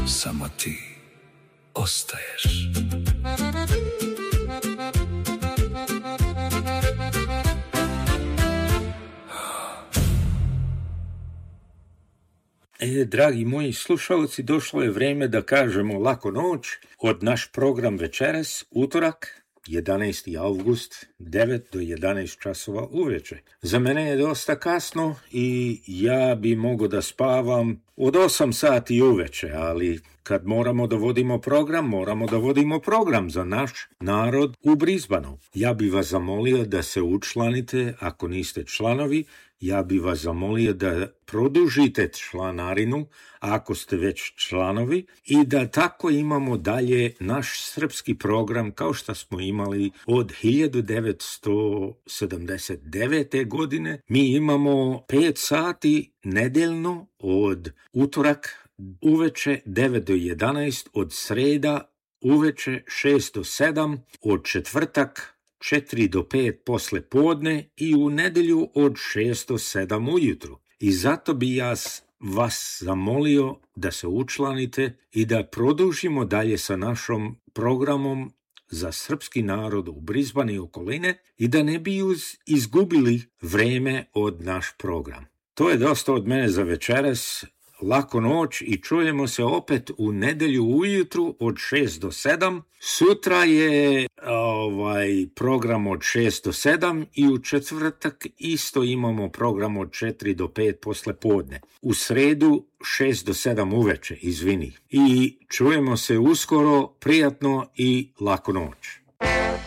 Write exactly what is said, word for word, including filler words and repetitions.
samo ti ostaješ. E, dragi moji slušalci, došlo je vreme da kažemo laku noć od naš program večeras, utorak, jedanaesti avgust, devet do jedanaest časova uveče. Za mene je dosta kasno i ja bi mogao da spavam od osam sati uveče, ali kad moramo da vodimo program, moramo da vodimo program za naš narod u Brisbaneu. Ja bi vas zamolio da se učlanite ako niste članovi, ja bi vas zamolio da produžite članarinu ako ste već članovi i da tako imamo dalje naš srpski program kao što smo imali od hiljadu devetsto sedamdeset devete. godine. Mi imamo pet sati nedeljno od utorak uveče devet do jedanaest, od sreda uveče šest do sedam, od četvrtak četiri do pet posle podne i u nedelju od šest do sedam ujutru. I zato bi ja vas zamolio da se učlanite i da produžimo dalje sa našom programom za srpski narod u Brisbaneu i okoline i da ne bi izgubili vreme od naš program. To je dosta od mene za večeras. Laku noć i čujemo se opet u nedelju ujutru od šest do sedam. Sutra je ovaj program od šest do sedam i u četvrtak isto imamo program od četiri do pet posle podne. U sredu šest do sedam uveče, izvini. I čujemo se uskoro, prijatno i laku noć.